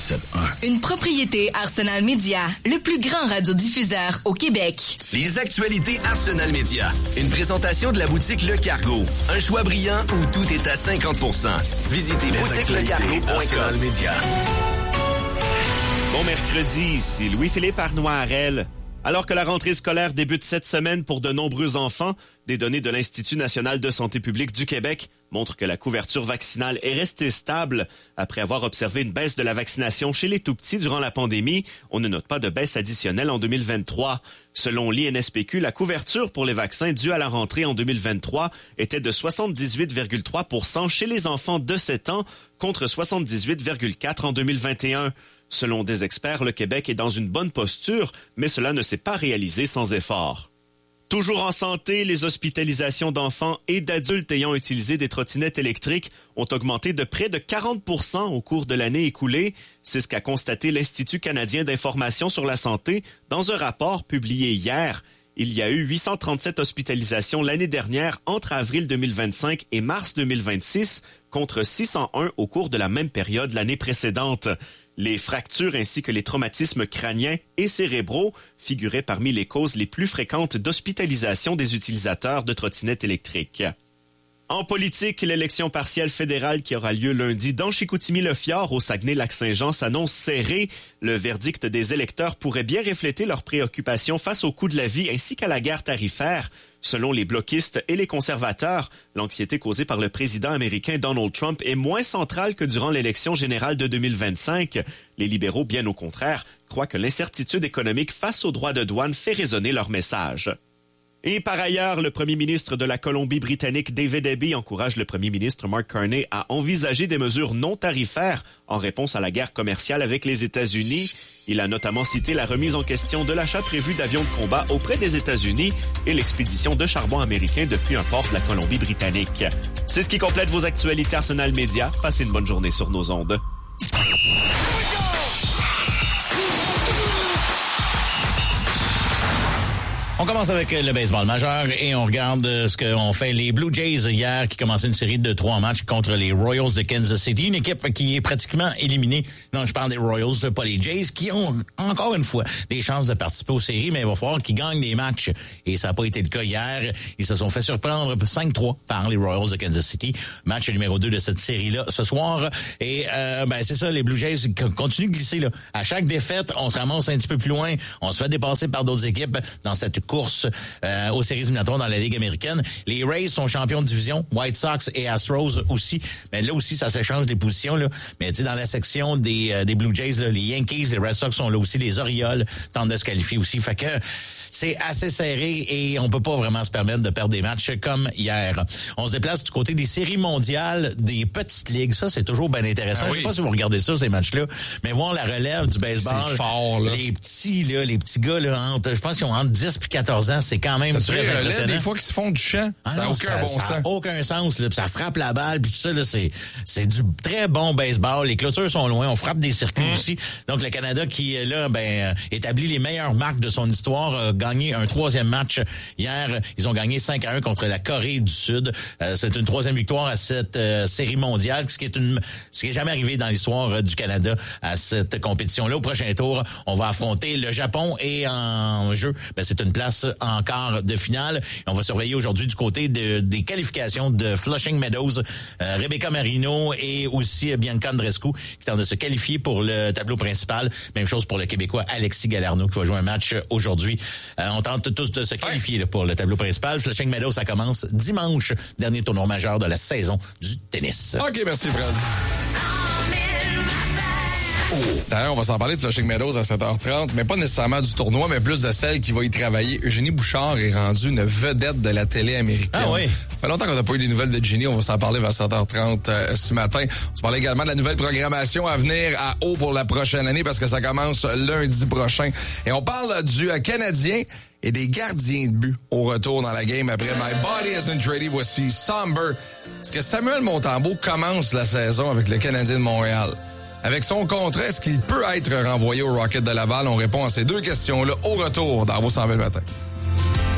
97.1. Une propriété Arsenal Media, le plus grand radiodiffuseur au Québec. Les actualités Arsenal Media. Une présentation de la boutique Le Cargo. Un choix brillant où tout est à 50%. Visitez boutiquelecargo.com. Bon mercredi, ici Louis-Philippe Arnoirel. Alors que la rentrée scolaire débute cette semaine pour de nombreux enfants, des données de l'Institut national de santé publique du Québec montrent que la couverture vaccinale est restée stable. Après avoir observé une baisse de la vaccination chez les tout-petits durant la pandémie, on ne note pas de baisse additionnelle en 2023. Selon l'INSPQ, la couverture pour les vaccins dus à la rentrée en 2023 était de 78,3% chez les enfants de 7 ans contre 78,4% en 2021. Selon des experts, le Québec est dans une bonne posture, mais cela ne s'est pas réalisé sans effort. Toujours en santé, les hospitalisations d'enfants et d'adultes ayant utilisé des trottinettes électriques ont augmenté de près de 40% au cours de l'année écoulée. C'est ce qu'a constaté l'Institut canadien d'information sur la santé dans un rapport publié hier. Il y a eu 837 hospitalisations l'année dernière entre avril 2025 et mars 2026, contre 601 au cours de la même période l'année précédente. Les fractures ainsi que les traumatismes crâniens et cérébraux figuraient parmi les causes les plus fréquentes d'hospitalisation des utilisateurs de trottinettes électriques. En politique, l'élection partielle fédérale qui aura lieu lundi dans Chicoutimi-Le-Fjord au Saguenay-Lac-Saint-Jean s'annonce serrée. Le verdict des électeurs pourrait bien refléter leurs préoccupations face au coût de la vie ainsi qu'à la guerre tarifaire. Selon les bloquistes et les conservateurs, l'anxiété causée par le président américain Donald Trump est moins centrale que durant l'élection générale de 2025. Les libéraux, bien au contraire, croient que l'incertitude économique face aux droits de douane fait résonner leur message. Et par ailleurs, le premier ministre de la Colombie-Britannique, David Eby, encourage le premier ministre Mark Carney à envisager des mesures non tarifaires en réponse à la guerre commerciale avec les États-Unis. Il a notamment cité la remise en question de l'achat prévu d'avions de combat auprès des États-Unis et l'expédition de charbon américain depuis un port de la Colombie-Britannique. C'est ce qui complète vos actualités Arsenal Media. Passez une bonne journée sur nos ondes. On commence avec le baseball majeur et on regarde ce qu'ont fait les Blue Jays hier qui commençaient une série de 3 matchs contre les Royals de Kansas City. Une équipe qui est pratiquement éliminée. Non, je parle des Royals, pas les Jays, qui ont encore une fois des chances de participer aux séries, mais il va falloir qu'ils gagnent des matchs. Et ça n'a pas été le cas hier. Ils se sont fait surprendre 5-3 par les Royals de Kansas City. Match numéro 2 de cette série-là ce soir. Et c'est ça, les Blue Jays continuent de glisser. Là. À chaque défaite, on se ramasse un petit peu plus loin. On se fait dépasser par d'autres équipes dans cette course aux séries éliminatoires dans la Ligue américaine. Les Rays sont champions de division, White Sox et Astros aussi. Mais là aussi, ça s'échange des positions. Là. Mais tu sais, dans la section des Blue Jays, là, les Yankees, les Red Sox sont là aussi, les Orioles tentent de se qualifier aussi. Fait que c'est assez serré et on peut pas vraiment se permettre de perdre des matchs comme hier. On se déplace du côté des séries mondiales, des petites ligues. Ça, c'est toujours bien intéressant. Je sais pas si vous regardez ça, ces matchs-là, mais voir la relève du baseball. C'est fort, là. Les petits gars, là, je pense qu'ils ont entre 10 et 14 ans. C'est quand même très impressionnant. Des fois qu'ils se font du champ. Ça n'a aucun bon sens. Ça n'a aucun sens, là. Puis ça frappe la balle, puis tout ça, là, c'est du très bon baseball. Les clôtures sont loin. On frappe des circuits aussi. Donc, le Canada qui, là, établit les meilleures marques de son histoire, gagné un 3e match hier. Ils ont gagné 5-1 contre la Corée du Sud. C'est une 3e victoire à cette série mondiale, ce qui est jamais arrivé dans l'histoire du Canada à cette compétition-là. Au prochain tour, on va affronter le Japon et en jeu, c'est une place en quart de finale. Et on va surveiller aujourd'hui du côté des qualifications de Flushing Meadows, Rebecca Marino et aussi Bianca Andreescu qui tentent de se qualifier pour le tableau principal. Même chose pour le Québécois Alexis Galarneau qui va jouer un match aujourd'hui. On tente tous de se qualifier là, pour le tableau principal. Flushing Meadows, ça commence dimanche, dernier tournoi majeur de la saison du tennis. OK, merci Fred. D'ailleurs, on va s'en parler de Flushing Meadows à 7h30, mais pas nécessairement du tournoi, mais plus de celle qui va y travailler. Eugénie Bouchard est rendue une vedette de la télé américaine. Ah oui? Ça fait longtemps qu'on n'a pas eu des nouvelles de Ginny. On va s'en parler vers 7h30 ce matin. On se parlait également de la nouvelle programmation à venir à Eau pour la prochaine année parce que ça commence lundi prochain. Et on parle du Canadien et des gardiens de but au retour dans la game après My Body Isn't Ready. Voici Somber. Est-ce que Samuel Montembeault commence la saison avec le Canadien de Montréal? Avec son contrat, est-ce qu'il peut être renvoyé au Rocket de Laval? On répond à ces deux questions-là au retour dans vos 120 matins.